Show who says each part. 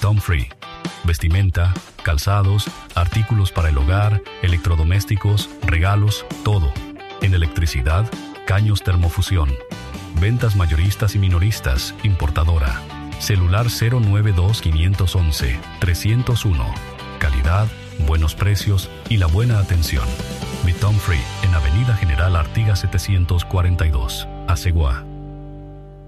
Speaker 1: Tom Free. Vestimenta, calzados, artículos para el hogar, electrodomésticos, regalos, todo. En electricidad, caños termofusión. Ventas mayoristas y minoristas, importadora. Celular 092-511-301. Calidad, buenos precios y la buena atención. Tom Free en Avenida General Artigas 742, Aceguá.